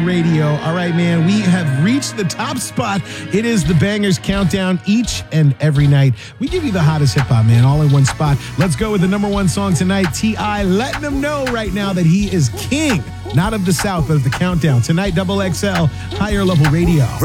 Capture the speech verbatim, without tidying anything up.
Radio. All right, man, we have reached the top spot. It is the Bangers Countdown each and every night. We give you the hottest hip hop, man, all in one spot. Let's go with the number one song tonight. T I letting them know right now that he is king, not of the South, but of the Countdown. Tonight, Double X L, Higher Level Radio.